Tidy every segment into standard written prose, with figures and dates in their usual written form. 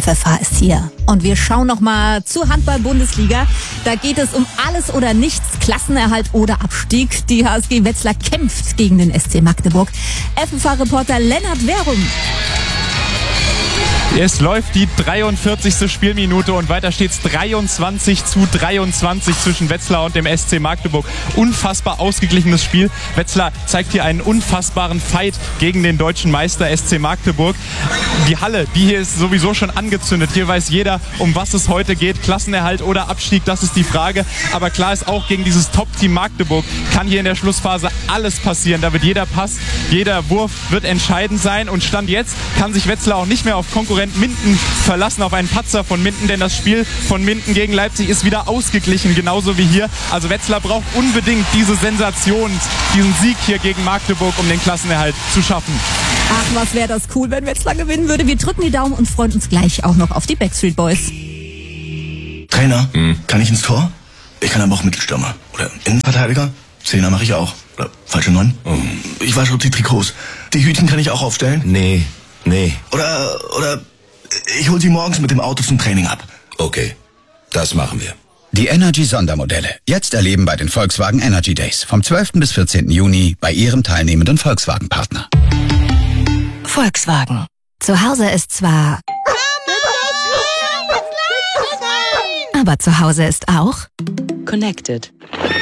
FFH ist hier. Und wir schauen nochmal zur Handball-Bundesliga. Da geht es um alles oder nichts, Klassenerhalt oder Abstieg. Die HSG Wetzlar kämpft gegen den SC Magdeburg. FFH-Reporter Lennart Werum. Es läuft die 43. Spielminute und weiter steht's 23:23 zwischen Wetzlar und dem SC Magdeburg. Unfassbar ausgeglichenes Spiel. Wetzlar zeigt hier einen unfassbaren Fight gegen den deutschen Meister SC Magdeburg. Die Halle, die hier ist sowieso schon angezündet. Hier weiß jeder, um was es heute geht. Klassenerhalt oder Abstieg, das ist die Frage. Aber klar ist auch, gegen dieses Top-Team Magdeburg kann hier in der Schlussphase alles passieren. Da wird jeder Pass, jeder Wurf wird entscheidend sein. Und Stand jetzt kann sich Wetzlar auch nicht mehr auf Konkurrenz Minden verlassen, auf einen Patzer von Minden, denn das Spiel von Minden gegen Leipzig ist wieder ausgeglichen, genauso wie hier. Also Wetzlar braucht unbedingt diese Sensation, diesen Sieg hier gegen Magdeburg, um den Klassenerhalt zu schaffen. Ach, was wäre das cool, wenn Wetzlar gewinnen würde. Wir drücken die Daumen und freuen uns gleich auch noch auf die Backstreet Boys. Trainer, kann ich ins Tor? Ich kann aber auch Mittelstürmer. Oder Innenverteidiger? Zehner mache ich auch. Oder falsche 9? Ich wasche die Trikots. Die Hütchen kann ich auch aufstellen? Nee. Oder ich hol sie morgens mit dem Auto zum Training ab. Okay, das machen wir. Die Energy-Sondermodelle. Jetzt erleben bei den Volkswagen Energy Days. Vom 12. bis 14. Juni bei Ihrem teilnehmenden Volkswagen-Partner. Volkswagen. Zu Hause ist zwar... Aber zu Hause ist auch... Connected.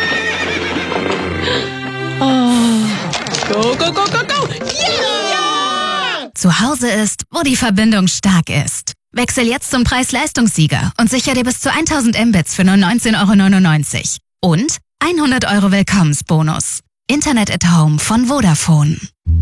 Oh. Go, go, go, go, go! Yeah! Zu Hause ist, wo die Verbindung stark ist. Wechsel jetzt zum Preis-Leistungssieger und sicher dir bis zu 1000 Mbits für nur 19,99 € und 100 € Willkommensbonus. Internet at Home von Vodafone.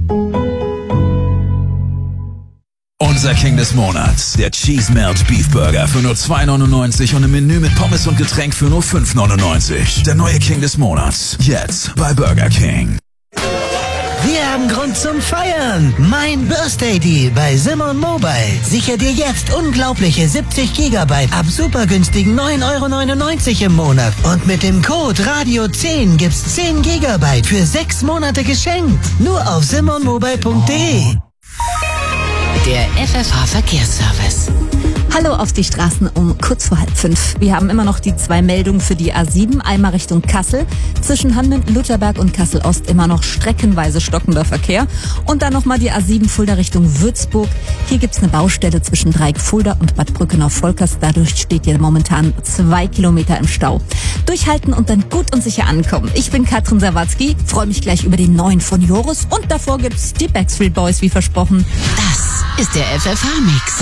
Unser King des Monats, der Cheese Melt Beef Burger für nur 2,99 € und im Menü mit Pommes und Getränk für nur 5,99 €. Der neue King des Monats, jetzt bei Burger King. Wir haben Grund zum Feiern. Mein Birthday Deal bei Simon Mobile. Sicher dir jetzt unglaubliche 70 GB ab super günstigen 9,99 € im Monat. Und mit dem Code Radio10 gibt's 10 GB für 6 Monate geschenkt. Nur auf simonmobile.de. Der FFH Verkehrsservice. Hallo auf die Straßen um kurz vor 4:30. Wir haben immer noch die 2 Meldungen für die A7, einmal Richtung Kassel. Zwischen Handen, Lutherberg und Kassel-Ost immer noch streckenweise stockender Verkehr. Und dann nochmal die A7 Fulda Richtung Würzburg. Hier gibt's eine Baustelle zwischen Dreieck Fulda und Bad Brückenau-Volkers. Dadurch steht ihr momentan 2 Kilometer im Stau. Durchhalten und dann gut und sicher ankommen. Ich bin Katrin Sawatzki, freue mich gleich über den neuen von Joris. Und davor gibt's die Backstreet Boys, wie versprochen. Das ist der FFH-Mix.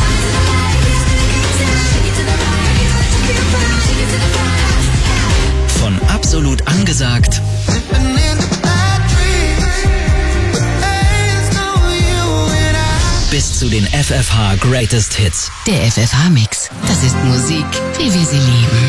Von absolut angesagt bis zu den FFH Greatest Hits. Der FFH-Mix. Das ist Musik, wie wir sie lieben.